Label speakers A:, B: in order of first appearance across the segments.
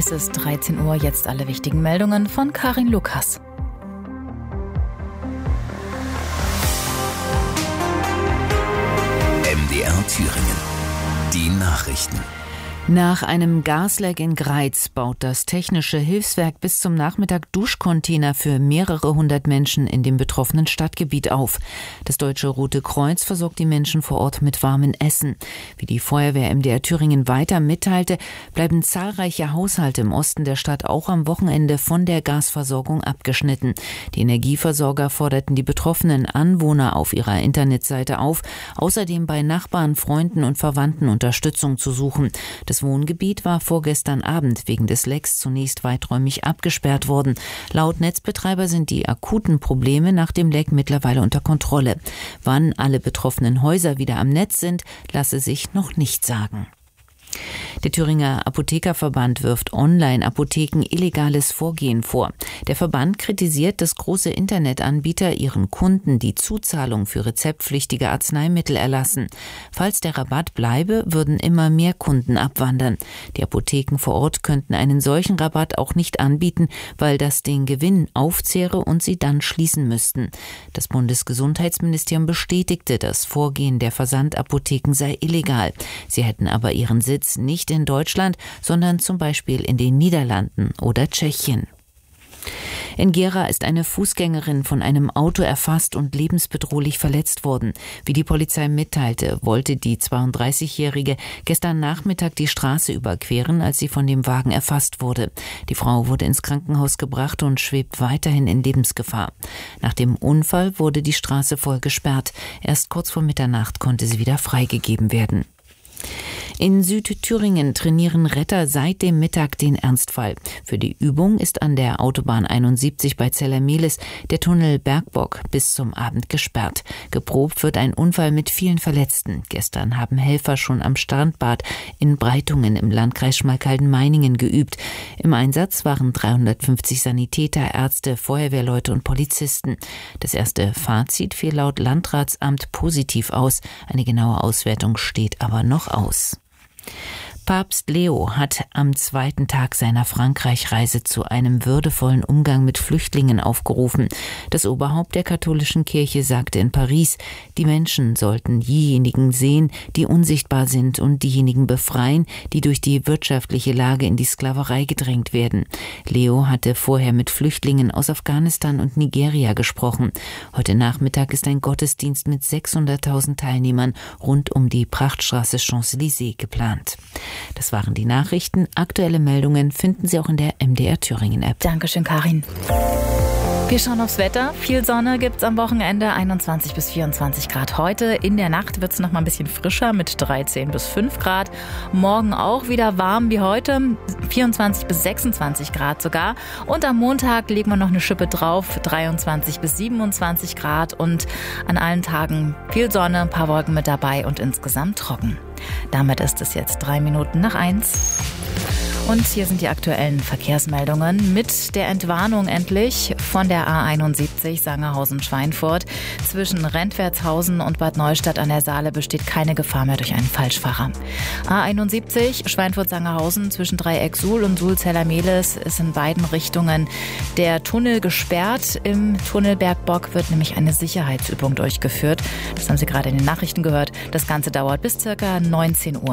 A: Es ist 13 Uhr, jetzt alle wichtigen Meldungen von Karin Lukas.
B: MDR Thüringen. Die Nachrichten.
C: Nach einem Gasleck in Greiz baut das Technische Hilfswerk bis zum Nachmittag Duschcontainer für mehrere hundert Menschen in dem betroffenen Stadtgebiet auf. Das Deutsche Rote Kreuz versorgt die Menschen vor Ort mit warmem Essen. Wie die Feuerwehr MDR Thüringen weiter mitteilte, bleiben zahlreiche Haushalte im Osten der Stadt auch am Wochenende von der Gasversorgung abgeschnitten. Die Energieversorger forderten die betroffenen Anwohner auf ihrer Internetseite auf, außerdem bei Nachbarn, Freunden und Verwandten Unterstützung zu suchen. Das Wohngebiet war vorgestern Abend wegen des Lecks zunächst weiträumig abgesperrt worden. Laut Netzbetreiber sind die akuten Probleme nach dem Leck mittlerweile unter Kontrolle. Wann alle betroffenen Häuser wieder am Netz sind, lasse sich noch nicht sagen. Der Thüringer Apothekerverband wirft Online-Apotheken illegales Vorgehen vor. Der Verband kritisiert, dass große Internetanbieter ihren Kunden die Zuzahlung für rezeptpflichtige Arzneimittel erlassen. Falls der Rabatt bleibe, würden immer mehr Kunden abwandern. Die Apotheken vor Ort könnten einen solchen Rabatt auch nicht anbieten, weil das den Gewinn aufzehre und sie dann schließen müssten. Das Bundesgesundheitsministerium bestätigte, das Vorgehen der Versandapotheken sei illegal. Sie hätten aber ihren Sitz nicht in Deutschland, sondern zum Beispiel in den Niederlanden oder Tschechien. In Gera ist eine Fußgängerin von einem Auto erfasst und lebensbedrohlich verletzt worden. Wie die Polizei mitteilte, wollte die 32-Jährige gestern Nachmittag die Straße überqueren, als sie von dem Wagen erfasst wurde. Die Frau wurde ins Krankenhaus gebracht und schwebt weiterhin in Lebensgefahr. Nach dem Unfall wurde die Straße voll gesperrt. Erst kurz vor Mitternacht konnte sie wieder freigegeben werden. In Südthüringen trainieren Retter seit dem Mittag den Ernstfall. Für die Übung ist an der Autobahn 71 bei Zellermehlis der Tunnel Bergbock bis zum Abend gesperrt. Geprobt wird ein Unfall mit vielen Verletzten. Gestern haben Helfer schon am Strandbad in Breitungen im Landkreis Schmalkalden-Meiningen geübt. Im Einsatz waren 350 Sanitäter, Ärzte, Feuerwehrleute und Polizisten. Das erste Fazit fiel laut Landratsamt positiv aus. Eine genaue Auswertung steht aber noch aus. Papst Leo hat am zweiten Tag seiner Frankreich-Reise zu einem würdevollen Umgang mit Flüchtlingen aufgerufen. Das Oberhaupt der katholischen Kirche sagte in Paris, die Menschen sollten diejenigen sehen, die unsichtbar sind und diejenigen befreien, die durch die wirtschaftliche Lage in die Sklaverei gedrängt werden. Leo hatte vorher mit Flüchtlingen aus Afghanistan und Nigeria gesprochen. Heute Nachmittag ist ein Gottesdienst mit 600.000 Teilnehmern rund um die Prachtstraße Champs-Élysées geplant. Das waren die Nachrichten. Aktuelle Meldungen finden Sie auch in der MDR Thüringen App.
A: Dankeschön, Karin. Wir schauen aufs Wetter. Viel Sonne gibt's am Wochenende, 21 bis 24 Grad heute. In der Nacht wird's noch mal ein bisschen frischer mit 13 bis 5 Grad. Morgen auch wieder warm wie heute, 24 bis 26 Grad sogar. Und am Montag legen wir noch eine Schippe drauf, 23 bis 27 Grad. Und an allen Tagen viel Sonne, ein paar Wolken mit dabei und insgesamt trocken. Damit ist es jetzt 1:03. Und hier sind die aktuellen Verkehrsmeldungen mit der Entwarnung endlich von der A71 Sangerhausen-Schweinfurt. Zwischen Rentwertshausen und Bad Neustadt an der Saale besteht keine Gefahr mehr durch einen Falschfahrer. A71 Schweinfurt-Sangerhausen zwischen Dreieck Suhl und Suhl-Zellermehlis ist in beiden Richtungen der Tunnel gesperrt. Im Tunnel Bergbock wird nämlich eine Sicherheitsübung durchgeführt. Das haben Sie gerade in den Nachrichten gehört. Das Ganze dauert bis ca. 19 Uhr.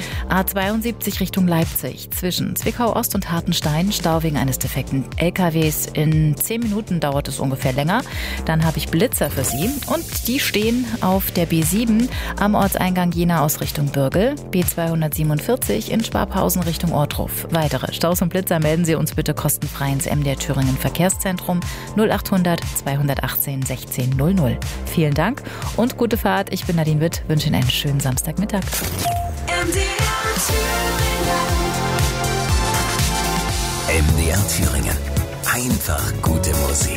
A: A72 Richtung Leipzig zwischen Zwickau-Ost und Hartenstein, Stau wegen eines defekten LKWs. In 10 Minuten dauert es ungefähr länger. Dann habe ich Blitzer für Sie und die stehen auf der B7 am Ortseingang Jena aus Richtung Bürgel, B247 in Schwabhausen Richtung Ortruf. Weitere Staus und Blitzer melden Sie uns bitte kostenfrei ins MDR Thüringen Verkehrszentrum 0800 218 16 00. Vielen Dank und gute Fahrt. Ich bin Nadine Witt, wünsche Ihnen einen schönen Samstagmittag.
B: MDR Thüringen. Einfach gute Musik.